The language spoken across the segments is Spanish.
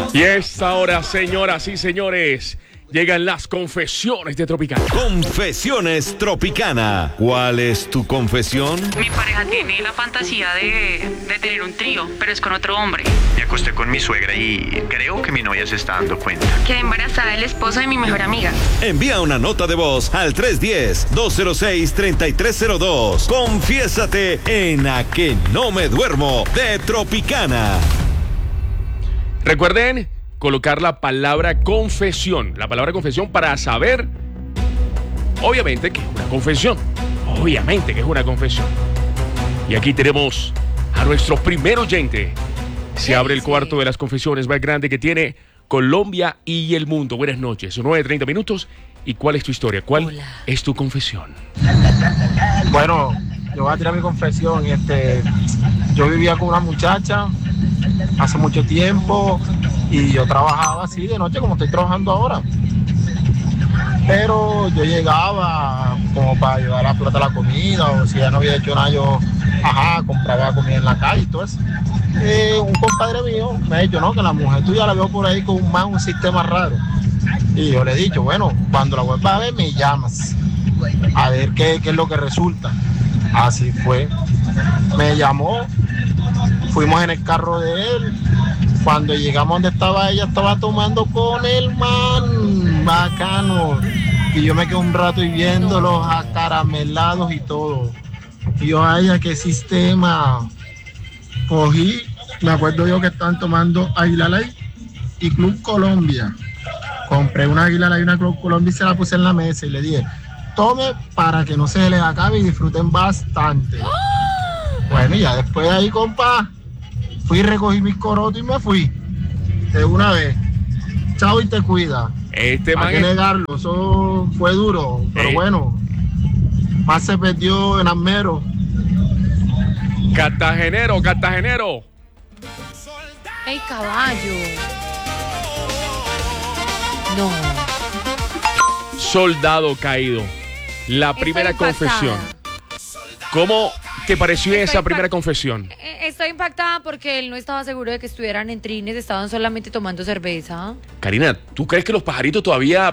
Y esta hora, señoras y señores, llegan las confesiones de Tropicana. Confesiones Tropicana. ¿Cuál es tu confesión? Mi pareja tiene la fantasía de tener un trío, pero es con otro hombre. Me acosté con mi suegra y creo que mi novia se está dando cuenta. Quedé embarazada del esposo de mi mejor amiga. Envía una nota de voz al 310-206-3302. Confiésate en A Que No Me Duermo de Tropicana. Recuerden colocar la palabra confesión. La palabra confesión para saber, obviamente, que es una confesión. Obviamente que es una confesión. Y aquí tenemos a nuestro primer oyente. Se abre el cuarto de las confesiones más grande que tiene Colombia y el mundo. Buenas noches, son 9:30 minutos. ¿Y cuál es tu historia? ¿Cuál es tu confesión? Bueno, yo voy a tirar mi confesión. Yo vivía con una muchacha hace mucho tiempo y yo trabajaba así de noche como estoy trabajando ahora. Pero yo llegaba como para llevar a plata la comida, o si ya no había hecho nada, yo compraba comida en la calle y todo eso. Un compadre mío me ha dicho, no, que la mujer tuya la veo por ahí con un sistema raro. Y yo le he dicho, bueno, cuando la vuelvas a ver me llamas, a ver qué es lo que resulta. Así fue. Me llamó, fuimos en el carro de él. Cuando llegamos donde estaba ella, estaba tomando con el man, bacano. Y yo me quedé un rato y viéndolos acaramelados y todo. Y yo, ay, ¿a qué sistema? Cogí, me acuerdo yo que estaban tomando Águila Light y Club Colombia. Compré una Águila Light y una Club Colombia y se la puse en la mesa y le dije, tome para que no se les acabe y disfruten bastante. Bueno, y ya después de ahí, compa, fui, recogí mis corotos y me fui. De una vez. Chao y te cuida. Hay que negarlo, eso fue duro. Pero bueno, más se perdió en Armero. Cartagenero. ¡Ey, caballo! No. Soldado caído. La primera confesión. ¿Cómo te pareció esa primera confesión? Estoy impactada porque él no estaba seguro de que estuvieran en trines, estaban solamente tomando cerveza. Karina, ¿tú crees que los pajaritos todavía...?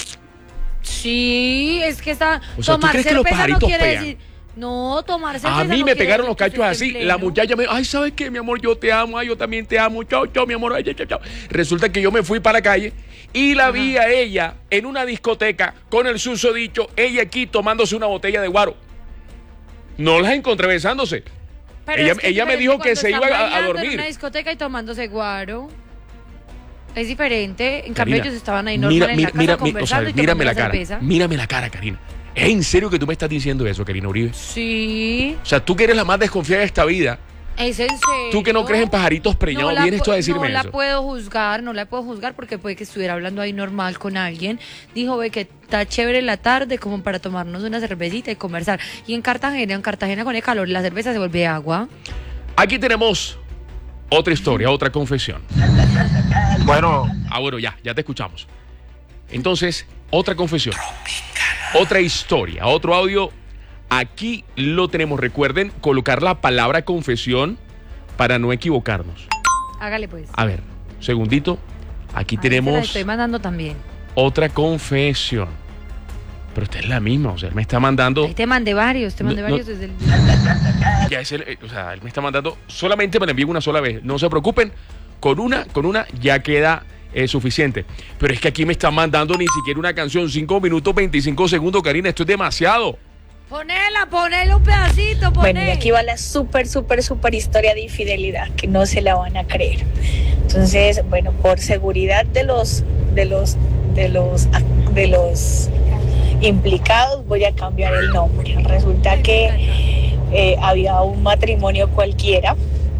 Sí, es que está... O sea, ¿tú crees que los pajaritos pegan? No, tomar cerveza. A mí no me pegaron los cachos así. Pleno. La muchacha me dijo, ay, ¿sabes qué, mi amor? Yo te amo, ay, yo también te amo. Chao, mi amor. Ay, chao. Resulta que yo me fui para la calle y la vi a ella en una discoteca con el susodicho, ella aquí tomándose una botella de guaro. No las encontré besándose. Pero ella me dijo que se iba a dormir. En una discoteca y tomándose guaro. Es diferente. En Karina, cambio, ellos estaban ahí normal en la casa conversando y tomando una cerveza. Mírame la cara, Karina. ¿Es en serio que tú me estás diciendo eso, Karina Uribe? Sí. O sea, tú que eres la más desconfiada de esta vida. ¿Es en serio? Tú que no crees en pajaritos preñados, vienes tú a decirme eso. No la puedo juzgar porque puede que estuviera hablando ahí normal con alguien. Dijo, ve que está chévere la tarde como para tomarnos una cervecita y conversar. Y en Cartagena con el calor, la cerveza se vuelve agua. Aquí tenemos otra historia, otra confesión. Bueno, ya te escuchamos. Entonces, otra confesión. Otra historia, otro audio. Aquí lo tenemos. Recuerden colocar la palabra confesión para no equivocarnos. Hágale pues. A ver, segundito. Aquí tenemos. Se la estoy mandando también. Otra confesión. Pero esta es la misma, o sea, él me está mandando. Ahí te mandé varios desde el. Ya es él me está mandando. Solamente me la envío una sola vez. No se preocupen. Con una ya queda suficiente. Pero es que aquí me están mandando ni siquiera una canción. 5 minutos 25 segundos, Karina. Esto es demasiado. Ponele un pedacito, Bueno, y aquí va la súper historia de infidelidad, que no se la van a creer. Entonces, bueno, por seguridad de los implicados, voy a cambiar el nombre. Resulta que había un matrimonio cualquiera,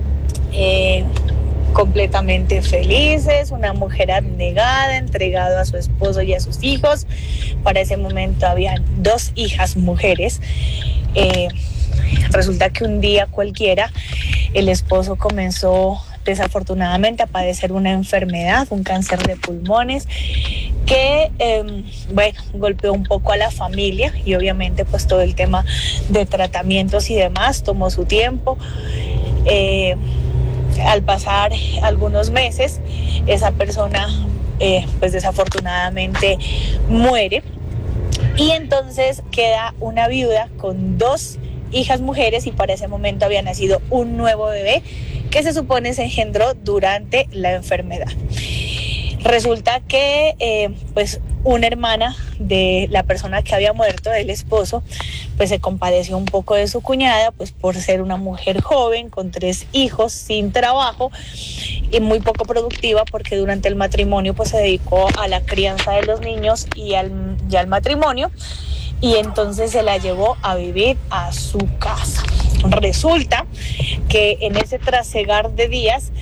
completamente felices, una mujer abnegada, entregada a su esposo y a sus hijos. Para ese momento habían 2 hijas mujeres. Resulta que un día cualquiera el esposo comenzó desafortunadamente a padecer una enfermedad, un cáncer de pulmones que golpeó un poco a la familia, y obviamente pues todo el tema de tratamientos y demás tomó su tiempo. Al pasar algunos meses, esa persona pues desafortunadamente muere, y entonces queda una viuda con 2 hijas mujeres, y para ese momento había nacido un nuevo bebé que se supone se engendró durante la enfermedad. Resulta que pues una hermana de la persona que había muerto, del esposo, pues se compadeció un poco de su cuñada, pues por ser una mujer joven con 3 hijos, sin trabajo y muy poco productiva, porque durante el matrimonio pues se dedicó a la crianza de los niños y al matrimonio, y entonces se la llevó a vivir a su casa. Resulta que en ese trasegar de días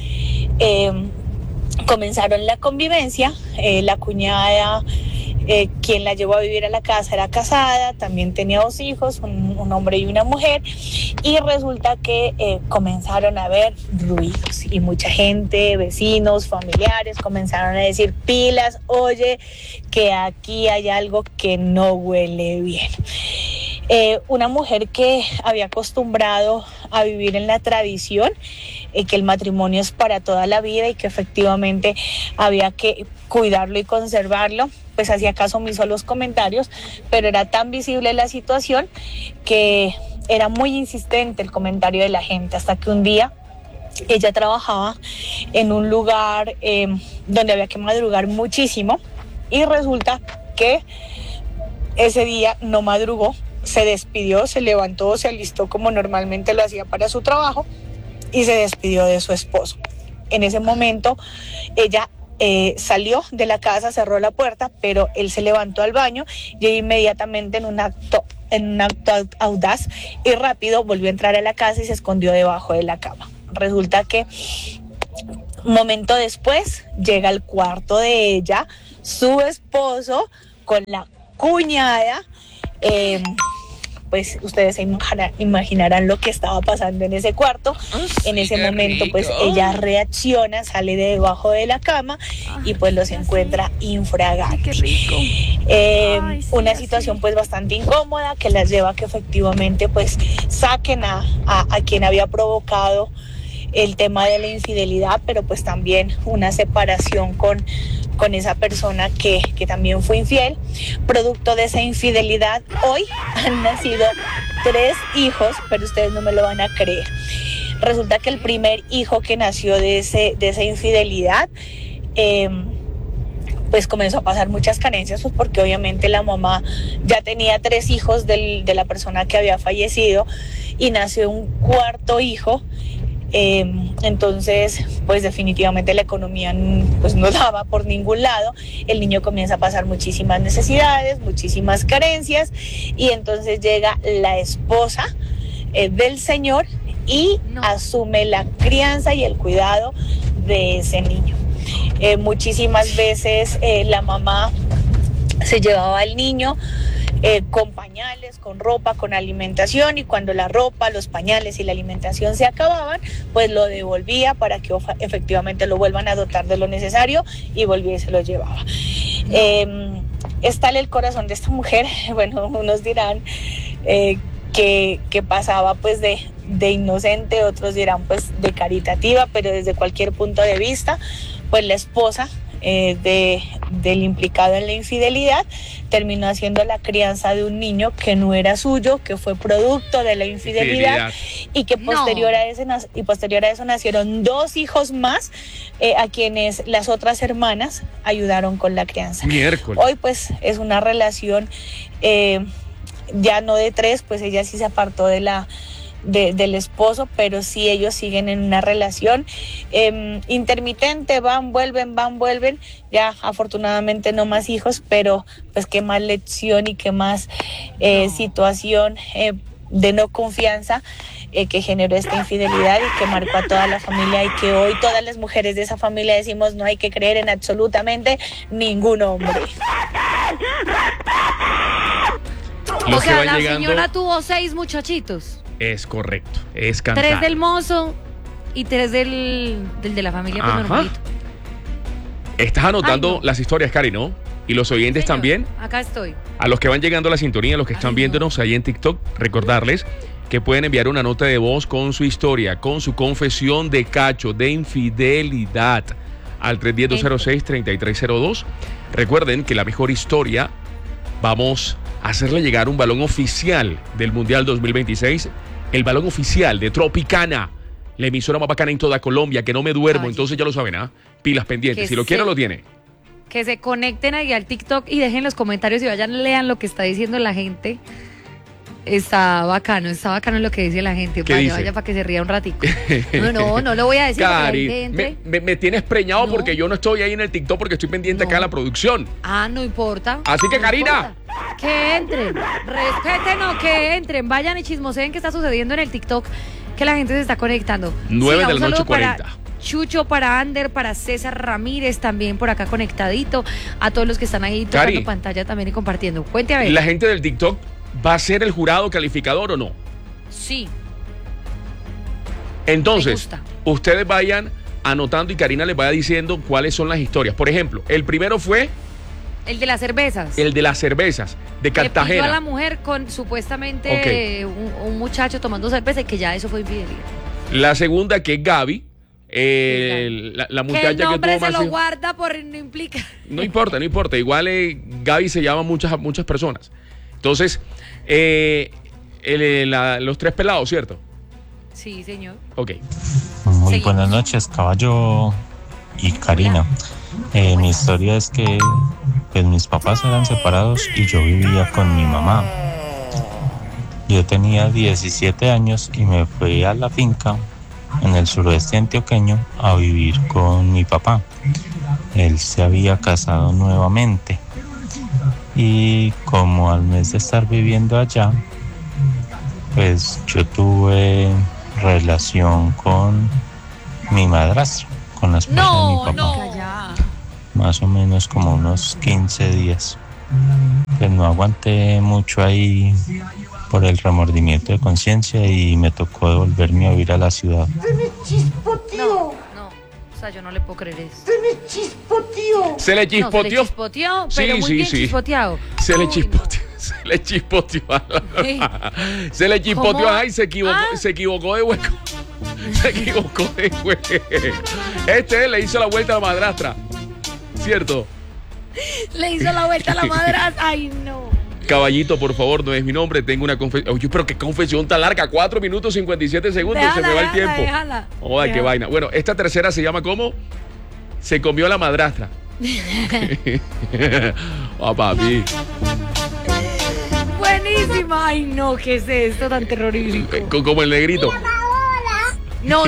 comenzaron la convivencia. La cuñada, quien la llevó a vivir a la casa, era casada, también tenía 2 hijos, un hombre y una mujer, y resulta que comenzaron a haber ruidos, y mucha gente, vecinos, familiares, comenzaron a decir: pilas, oye, que aquí hay algo que no huele bien. Una mujer que había acostumbrado a vivir en la tradición, que el matrimonio es para toda la vida y que efectivamente había que cuidarlo y conservarlo, pues hacía caso omiso a los comentarios, pero era tan visible la situación que era muy insistente el comentario de la gente, hasta que un día ella trabajaba en un lugar donde había que madrugar muchísimo, y resulta que ese día no madrugó, se despidió, se levantó, se alistó como normalmente lo hacía para su trabajo y se despidió de su esposo. En ese momento ella salió de la casa, cerró la puerta, pero él se levantó al baño y inmediatamente en un acto audaz y rápido volvió a entrar a la casa y se escondió debajo de la cama. Resulta que un momento después llega al cuarto de ella su esposo con la cuñada. Pues ustedes se imaginarán lo que estaba pasando en ese cuarto. En ese momento pues ella reacciona, sale de debajo de la cama y pues los encuentra infraganti. Una situación pues bastante incómoda, que las lleva a que efectivamente pues saquen a quien había provocado el tema de la infidelidad, pero pues también una separación con esa persona que también fue infiel. Producto de esa infidelidad, hoy han nacido 3 hijos, pero ustedes no me lo van a creer. Resulta que el primer hijo que nació de esa infidelidad, pues comenzó a pasar muchas carencias, pues porque obviamente la mamá ya tenía 3 hijos de la persona que había fallecido, y nació un 4º hijo. Entonces pues definitivamente la economía pues no daba por ningún lado. El niño comienza a pasar muchísimas necesidades, muchísimas carencias, y entonces llega la esposa del señor y asume la crianza y el cuidado de ese niño. Muchísimas veces la mamá se llevaba al niño con pañales, con ropa, con alimentación, y cuando la ropa, los pañales y la alimentación se acababan, pues lo devolvía para que efectivamente lo vuelvan a dotar de lo necesario, y volvía y se lo llevaba. Es tal el corazón de esta mujer, bueno, unos dirán que pasaba pues de inocente, otros dirán pues de caritativa, pero desde cualquier punto de vista, pues la esposa del implicado en la infidelidad terminó haciendo la crianza de un niño que no era suyo, que fue producto de la infidelidad, y que posterior a eso nacieron 2 hijos más, a quienes las otras hermanas ayudaron con la crianza. Miércoles. Hoy pues es una relación ya no de 3, pues ella sí se apartó del esposo, pero sí ellos siguen en una relación intermitente, van, vuelven, ya afortunadamente no más hijos, pero pues qué más lección y qué más situación de no confianza que generó esta infidelidad y que marcó a toda la familia, y que hoy todas las mujeres de esa familia decimos: no hay que creer en absolutamente ningún hombre. O sea, la señora tuvo 6 muchachitos. Es correcto, es cantar. 3 del mozo y 3 del de la familia, pues normalito. Estás anotando las historias, Cari, ¿no? Y los oyentes también. Acá estoy. A los que van llegando a la sintonía, a los que están viéndonos ahí en TikTok, recordarles que pueden enviar una nota de voz con su historia, con su confesión de cacho, de infidelidad, al 310-206-3302. Recuerden que la mejor historia, vamos a hacerle llegar un balón oficial del Mundial 2026, el balón oficial de Tropicana, la emisora más bacana en toda Colombia, que no me duermo. Ay, entonces ya lo saben, ¿ah? Pilas pendientes, si lo quieren lo tiene. Que se conecten ahí al TikTok y dejen los comentarios y vayan, lean lo que está diciendo la gente. Está bacano lo que dice la gente. Vaya para que se ría un ratico. No lo voy a decir. Cari, me tienes preñado porque yo no estoy ahí en el TikTok porque estoy pendiente acá en la producción. No importa. Así que, Karina. Importa. Que entren, respétenos, que entren, vayan y chismoseen qué está sucediendo en el TikTok, que la gente se está conectando. 9 de la noche 40. Chucho, para Ander, para César Ramírez, también por acá conectadito, a todos los que están ahí tocando pantalla también y compartiendo. Cuente a ver. ¿La gente del TikTok va a ser el jurado calificador o no? Sí. Entonces, ustedes vayan anotando y Karina les vaya diciendo cuáles son las historias. Por ejemplo, el primero fue... El de las cervezas. El de las cervezas, de Cartagena. Le pidió a la mujer con supuestamente un muchacho tomando cerveza y que ya eso fue infidelidad. La segunda, que es Gaby. La muchacha que el nombre tuvo se más lo guarda por no implica. No importa. Igual Gaby se llama muchas personas. Entonces, los tres pelados, ¿cierto? Sí, señor. Ok. Muy buenas noches, Caballo y Karina. Mi historia es que pues, mis papás eran separados y yo vivía con mi mamá. Yo tenía 17 años y me fui a la finca en el suroeste antioqueño a vivir con mi papá. Él se había casado nuevamente y como al mes de estar viviendo allá, pues yo tuve relación con mi madrastra, con la esposa de mi papá. Más o menos como unos 15 días. Pues no aguanté mucho ahí por el remordimiento de conciencia y me tocó devolverme a vivir a la ciudad. Se me chispoteó. O sea, yo no le puedo creer eso. Se me chispoteó. Se le chispoteó. Se le chispoteó, pero muy bien chispoteado. Se le chispoteó. Se le chispoteó. Ay, se equivocó de hueco. Se equivocó de hueco. Le hizo la vuelta a la madrastra. ¿Cierto? Le hizo la vuelta a la madrastra. Ay, no. Caballito, por favor, no es mi nombre, tengo una confesión. Oye, pero qué confesión tan larga, 4 minutos 57 segundos, se me va el tiempo. Ay, qué vaina. Bueno, esta tercera se llama ¿cómo? Se comió la madrastra. Papi. Buenísima. Ay, no, ¿qué es esto tan terrorífico? Como el negrito. No.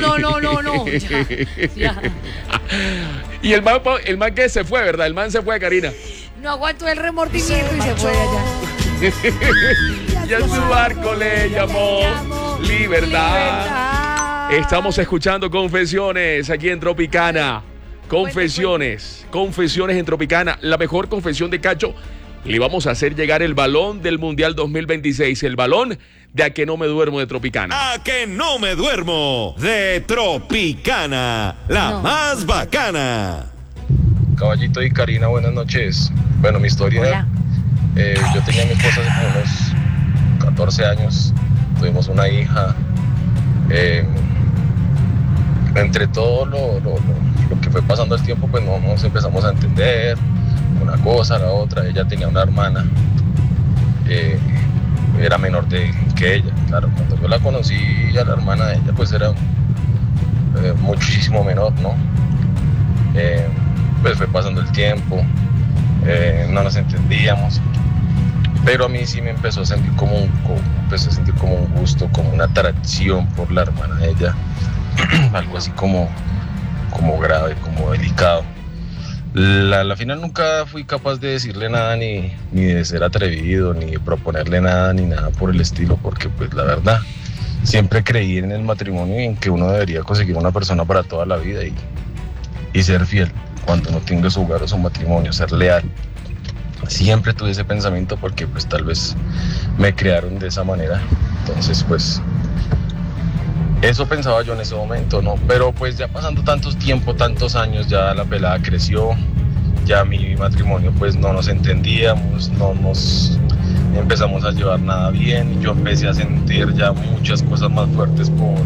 Ya. Y el man que se fue, ¿verdad? El man se fue, Karina. No aguantó el remordimiento y se fue allá. Y a su barco le llamó Libertad. Estamos escuchando Confesiones aquí en Tropicana. Confesiones en Tropicana. La mejor confesión de cacho. Le vamos a hacer llegar el balón del Mundial 2026. El balón de A Que No Me Duermo de Tropicana. A Que No Me Duermo de Tropicana. La más bacana. Caballito y Karina, buenas noches. Bueno, mi historia, yo tenía a mi esposa hace como unos 14 años, tuvimos una hija. Entre todo lo que fue pasando el tiempo, pues no nos empezamos a entender una cosa, la otra. Ella tenía una hermana, era menor que ella. Claro, cuando yo la conocí, a la hermana de ella, pues era muchísimo menor, ¿no? Pues fue pasando el tiempo, no nos entendíamos, pero a mí sí me empezó a sentir como un gusto, como una atracción por la hermana de ella, algo así como grave, como delicado. La final nunca fui capaz de decirle nada, ni de ser atrevido, ni de proponerle nada, ni nada por el estilo, porque pues la verdad, siempre creí en el matrimonio y en que uno debería conseguir una persona para toda la vida y ser fiel cuando no tenga su hogar o su matrimonio, ser leal. Siempre tuve ese pensamiento porque pues tal vez me criaron de esa manera. Entonces pues eso pensaba yo en ese momento, ¿no? Pero pues ya pasando tantos años, ya la pelada creció, ya mi matrimonio pues no nos entendíamos, no nos empezamos a llevar nada bien, y yo empecé a sentir ya muchas cosas más fuertes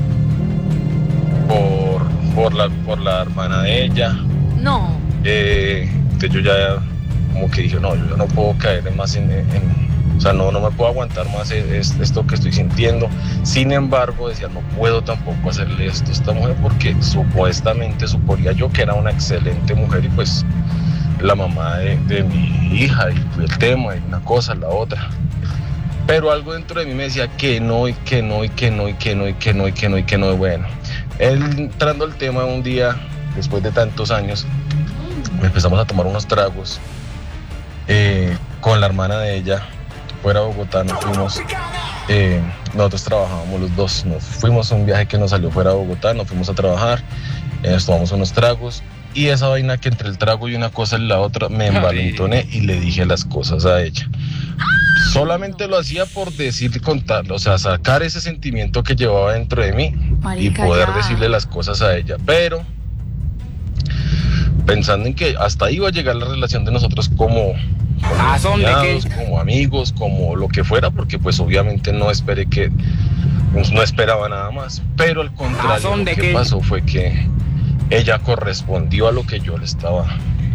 por la hermana de ella. No. Entonces yo ya como que dije, no, yo ya no puedo caer más o sea, no me puedo aguantar más esto que estoy sintiendo. Sin embargo, decía, no puedo tampoco hacerle esto a esta mujer porque supuestamente suponía yo que era una excelente mujer y pues la mamá de mi hija y el tema y una cosa, la otra. Pero algo dentro de mí me decía que no, y que no, y que no, y que no, y que no, y que no, y que no. Bueno, entrando al tema un día, después de tantos años, empezamos a tomar unos tragos con la hermana de ella. Fuera de Bogotá nos fuimos, nosotros trabajábamos los dos, nos fuimos a un viaje que nos salió fuera de Bogotá, nos fuimos a trabajar, nos tomamos unos tragos y esa vaina que entre el trago y una cosa y la otra me envalentoné y le dije las cosas a ella. Solamente lo hacía por decir y contarlo, o sea, sacar ese sentimiento que llevaba dentro de mí. Marica, y poder decirle las cosas a ella, pero pensando en que hasta ahí iba a llegar la relación de nosotros como cuñados, como amigos, como lo que fuera, porque pues obviamente no esperaba nada más, pero al contrario, lo que pasó fue que ella correspondió a lo que yo le estaba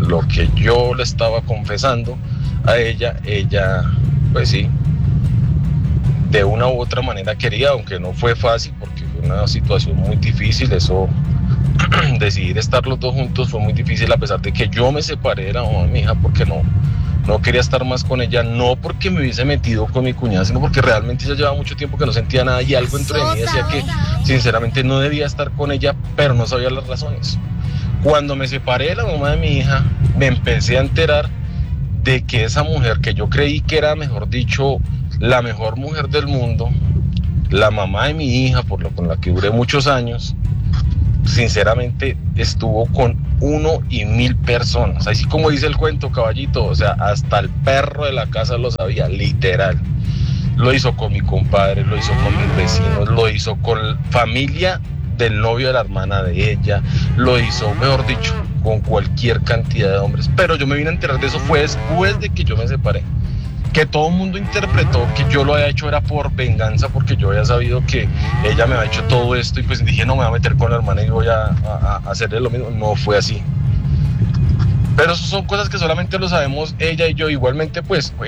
confesando a ella, pues sí, de una u otra manera quería, aunque no fue fácil porque fue una situación muy difícil, eso decidir estar los dos juntos fue muy difícil, a pesar de que yo me separé de la mamá de mi hija porque no quería estar más con ella, no porque me hubiese metido con mi cuñada, sino porque realmente ella llevaba mucho tiempo que no sentía nada y algo dentro de mí decía que sinceramente no debía estar con ella, pero no sabía las razones. Cuando me separé de la mamá de mi hija, me empecé a enterar de que esa mujer que yo creí que era, mejor dicho, la mejor mujer del mundo, la mamá de mi hija, con la que duré muchos años, sinceramente estuvo con 1 y 1000 personas, así como dice el cuento, caballito, o sea, hasta el perro de la casa lo sabía, literal. Lo hizo con mi compadre, lo hizo con mis vecinos, lo hizo con familia del novio de la hermana de ella, lo hizo, mejor dicho, con cualquier cantidad de hombres. Pero yo me vine a enterar de eso fue después de que yo me separé, que todo el mundo interpretó que yo lo había hecho era por venganza, porque yo había sabido que ella me había hecho todo esto y pues dije, no me voy a meter con la hermana y voy a hacerle lo mismo. No fue así. Pero eso son cosas que solamente lo sabemos ella y yo. Igualmente pues